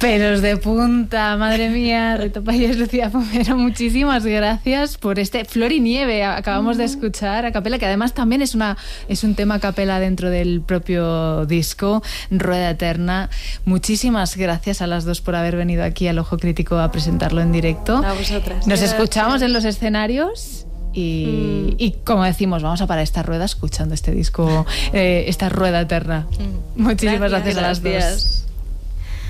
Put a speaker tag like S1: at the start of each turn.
S1: Pelos de punta, madre mía. Rito Payés, Lucía Pomero, muchísimas gracias por este Flor y Nieve. Acabamos de escuchar a capela, que además también es un tema a capela dentro del propio disco, Rueda Eterna. Muchísimas gracias a las dos por haber venido aquí al Ojo Crítico a presentarlo en directo.
S2: A vosotras.
S1: Nos escuchamos en los escenarios. Y como decimos, vamos a parar esta rueda escuchando este disco, esta Rueda Eterna. Muchísimas gracias a las dos.